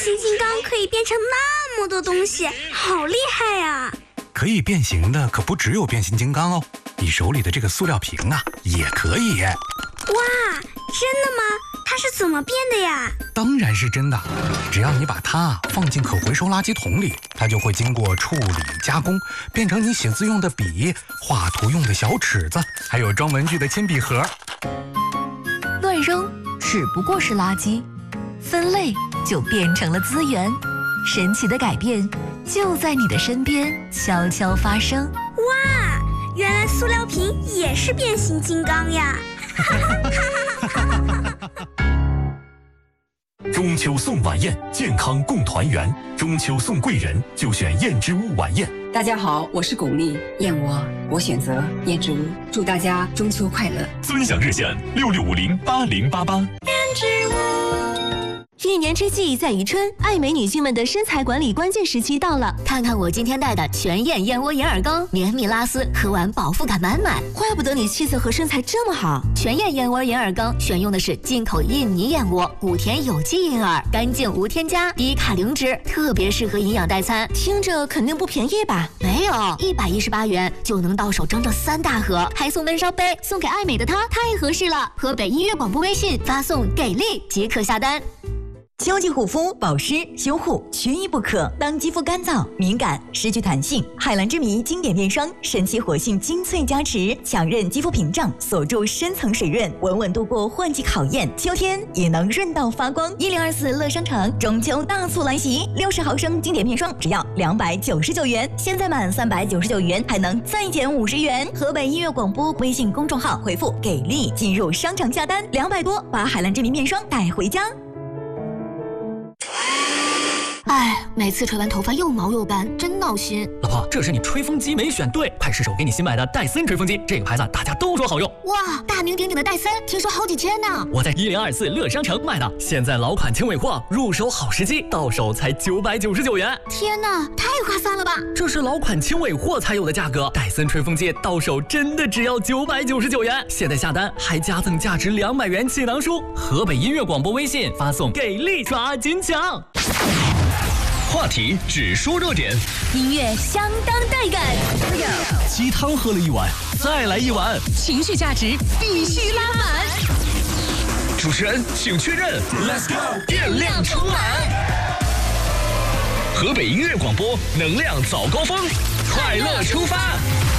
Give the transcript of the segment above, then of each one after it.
形金刚可以变成那么多东西，好厉害呀！ 可以变形的可不只有变形金刚哦，你手里的这个塑料瓶啊，也可以。 哇，真的吗？它是怎么变的呀？ 当然是真的，只要你把它放进可回收垃圾桶里，它就会经过处理加工，变成你写字用的笔、画图用的小尺子，还有装文具的铅笔盒。 乱扔只不过是垃圾，分类就变成了资源。神奇的改变就在你的身边悄悄发生。 哇，原来塑料瓶也是变形金刚呀！ 中秋送晚宴，健康共团圆。中秋送贵人，就选燕之屋晚宴。 大家好，我是巩俐，燕窝我选择燕之屋。祝大家中秋快乐！ 尊享热线66508088。 燕之屋。 一年之计在于春，爱美女性们的身材管理关键时期到了。看看我今天带的全燕燕窝眼耳膏，绵密拉丝，喝完饱腹感满满，怪不得你气色和身材这么好。全燕燕窝眼耳膏选用的是进口印尼燕窝，古田有机银耳，干净无添加，低卡零脂，特别适合营养代餐。听着肯定不便宜吧？没有，118元就能到手整整3大盒，还送温烧杯，送给爱美的她太合适了。河北音乐广播微信发送给力即可下单。 秋季护肤、保湿、修护缺一不可。当肌肤干燥、敏感、失去弹性，海蓝之谜经典面霜神奇活性精粹加持，强韧肌肤屏障，锁住深层水润，稳稳度过换季考验。秋天也能润到发光。1024乐商城中秋大促来袭，60毫升经典面霜只要299元，现在满399元还能再减50元。河北音乐广播微信公众号回复“给力”进入商场下单，200多把海蓝之谜面霜带回家。 哎，每次吹完头发又毛又干，真闹心。 老婆，这是你吹风机没选对，快试手给你新买的戴森吹风机，这个牌子大家都说好用。 哇，大名鼎鼎的戴森，听说好几千呢。 我在1024乐商城买的，现在老款轻尾货，入手好时机，到手才999元。 天哪，太划算了吧！ 这是老款轻尾货才有的价格，戴森吹风机到手真的只要999元。现在下单还加赠价值200元气囊书。河北音乐广播微信发送给力抓紧抢。 话题只说热点， 音乐相当带感， 鸡汤喝了一碗，再来一碗， 情绪价值必须拉满。 主持人请确认 ，Let's go， 电量充满。河北音乐广播，能量早高峰，快乐出发。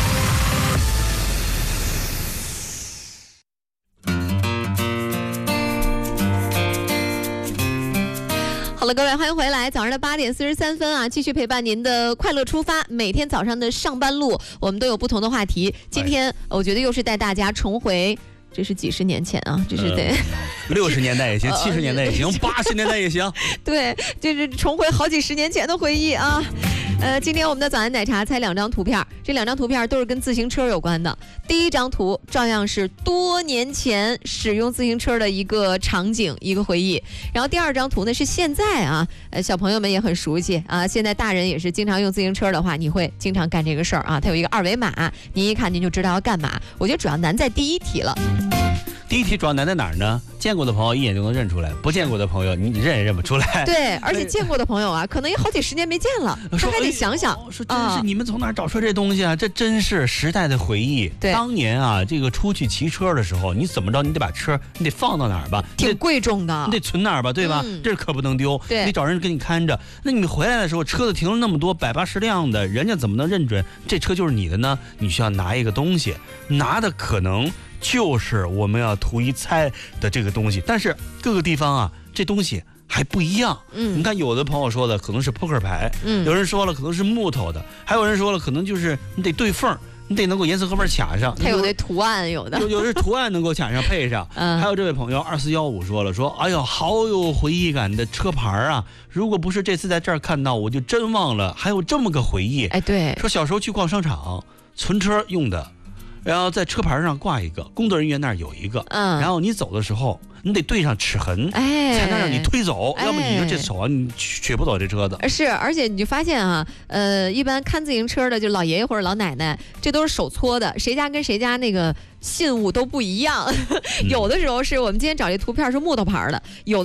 好了，各位，欢迎回来。早上的8点43分啊，继续陪伴您的快乐出发。每天早上的上班路，我们都有不同的话题。今天我觉得又是带大家重回，这是几十年前啊，这是得 60年代也行，70年代也行，80年代也行。 对，这是重回好几十年前的回忆啊。今天我们的早安奶茶猜2张图片，这2张图片都是跟自行车有关的。第一张图照样是多年前使用自行车的一个场景，一个回忆。然后第2张图呢是现在啊，小朋友们也很熟悉啊，现在大人也是经常用自行车的话，你会经常干这个事儿啊。它有一个2维码，您一看您就知道要干嘛。我觉得主要难在第一题了。 第一题主要难在哪儿呢？见过的朋友一眼就能认出来，不见过的朋友你认也认不出来。 对，而且见过的朋友啊，可能也好几十年没见了，他还得想想。 说真是你们从哪儿找出这东西啊？这真是时代的回忆。 对， 当年啊，这个出去骑车的时候，你怎么着，你得把车你得放到哪儿吧？ 挺贵重的， 你得存哪儿吧，对吧？这可不能丢， 对， 你找人给你看着。那你回来的时候，车子停了那么多180辆的，人家怎么能认准这车就是你的呢？你需要拿一个东西，拿的可能就是我们要图一猜的这个东西，但是各个地方啊，这东西还不一样。你看有的朋友说的可能是扑克牌，有人说了可能是木头的，还有人说了可能就是你得对缝，你得能够严丝合缝卡上， 它有的图案，有的有的图案能够卡上配上。还有这位朋友2415说，哎呦，好有回忆感的车牌啊！如果不是这次在这儿看到，我就真忘了还有这么个回忆。 哎，对， 说小时候去逛商场，存车用的。然后在车牌上挂一个，工作人员那儿有一个，然后你走的时候，你得对上齿痕，才能让你推走，要不你说这手啊，你取不走这车子。 是，而且你就发现啊，一般看自行车的就老爷爷或者老奶奶，这都是手搓的，谁家跟谁家那个信物都不一样。有的时候是我们今天找这图片是木头牌的，有的